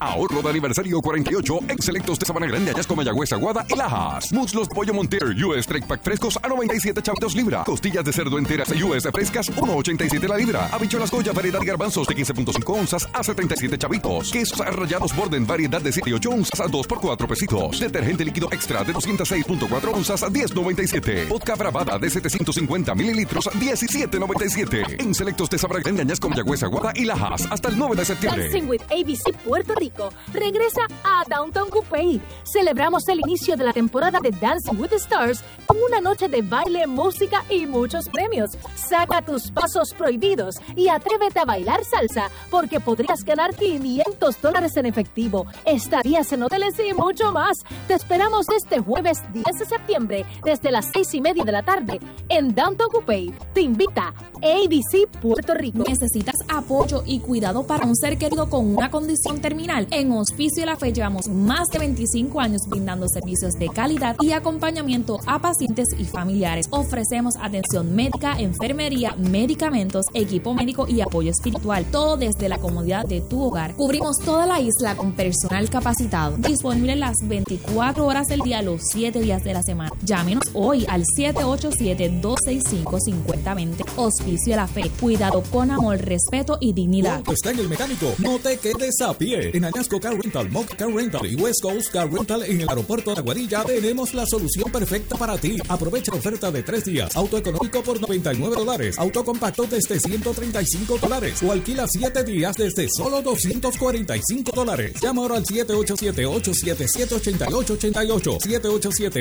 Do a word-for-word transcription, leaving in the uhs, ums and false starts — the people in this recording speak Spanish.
Ahorro de aniversario cuarenta y ocho en selectos de Sabana Grande, Ayasco, Mayagüez, Aguada y Lajas. Muslos de pollo Monter U S Strike Pack frescos a noventa y siete chavitos libra. Costillas de cerdo enteras U S frescas uno ochenta y siete la libra. Habichuelas Goya variedad de garbanzos de quince punto cinco onzas a setenta y siete chavitos. Quesos rallados Borden variedad de siete y ocho onzas a dos por cuatro pesitos. Detergente líquido extra de doscientos seis punto cuatro onzas a diez noventa y siete. Vodka Bravada de setecientos cincuenta mililitros diecisiete noventa y siete. En selectos de Sabana Grande, Añasco, Mayagüez, Aguada y Lajas hasta el nueve de septiembre. Dancing with A B C Puerto Rico regresa a Downtown Coupé. Celebramos el inicio de la temporada de Dancing with the Stars con una noche de baile, música y muchos premios. Saca tus pasos prohibidos y atrévete a bailar salsa porque podrías ganar quinientos dólares en efectivo, estadías en hoteles y mucho más. Te esperamos este jueves diez de septiembre desde las seis y media de la tarde en Downtown Coupé. Te invita A B C Puerto Rico. ¿Necesitas apoyo y cuidado para un ser querido con una condición terminal? En Hospicio La Fe llevamos más de veinticinco años brindando servicios de calidad y acompañamiento a pacientes y familiares. Ofrecemos atención médica, enfermería, medicamentos, equipo médico y apoyo espiritual, todo desde la comodidad de tu hogar. Cubrimos toda la isla con personal capacitado, disponible las veinticuatro horas del día, los siete días de la semana. Llámenos hoy al siete ocho siete, dos seis cinco, cinco cero dos cero. Hospicio La Fe, cuidado con amor, respeto y dignidad. Cuando está en el mecánico, no te quedes a pie. En Añasco Car Rental, Mock Car Rental y West Coast Car Rental en el aeropuerto de Aguadilla tenemos la solución perfecta para ti. Aprovecha la oferta de tres días, auto económico por noventa y nueve dólares, auto compacto desde ciento treinta y cinco dólares o alquila siete días desde solo doscientos cuarenta y cinco dólares. Llama ahora al siete ocho siete, ocho siete siete, ocho ocho ocho ocho, siete ocho siete,